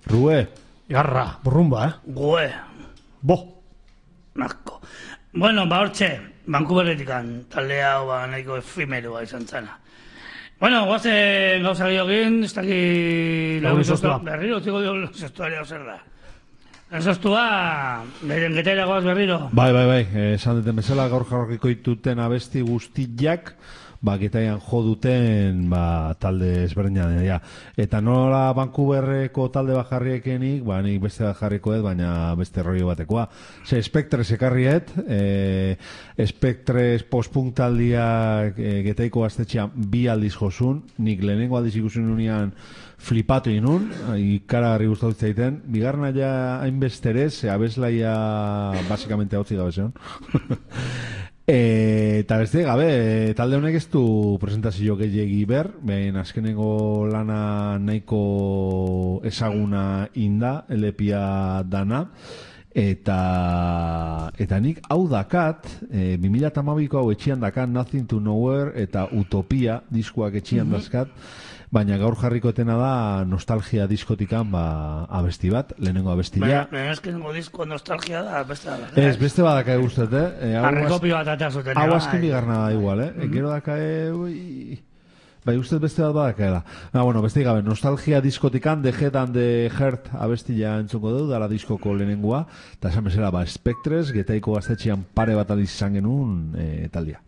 Rue. Garra, burrumba, Gue. Bo. Nasko. Bueno, hortxe, Vancouverretikan taldea nahiko efemeroa izan zana. Bueno, guazen gauza gehiagin, ez daki... Lagurizostua. Berriro, zigo dio lagurizostua zer da. Lagurizostua, beren getera goaz berriro. Bai, esan duten bezala gaur jarrokiko dituten abesti guztiak, getaian jo duten talde ezberdinak dira. Eta nola Vancouverreko talde bat jarriekenik, nik beste bat jarriko dut, baina beste rollo batekoa. Spectres ekarriet, Spectres postpunk taldia getaiko gaztetxean 2 aldiz josun, nik lehenengo aldiz ikusen unean flipatu inun, ikaragarri gustatu zaiten. Bigarna ja hainbesterez, abeslaia basikamente hautzi gabe zeon. Eta beste gabe, talde honek ez du presentazio gehiagi ber, behin azkenengo lana nahiko ezaguna inda, LPa dana, eta nik hau dakat, 2012ko hau etxian dakat, Nothing to Nowhere eta Utopia diskoak etxian dazkat, baina gaur jarrikotena da nostalgia diskotikan abesti bat, lehenengo abestia. Baina eskenengo disko nostalgia da, beste da. Ez, beste badaka eguztet, Arrekopio bat ateazuten. Hau azken bigarna da igual, Gero daka, bai, ustez beste bat badakaela. Bueno, beste gabe, nostalgia diskotikan, The Head and the Heart abestia entzongo dugu, dala diskoko lehenengoa, eta esan bezala, Spectres, getaiko gaztetxean pare bat adiz izan genuen taldia.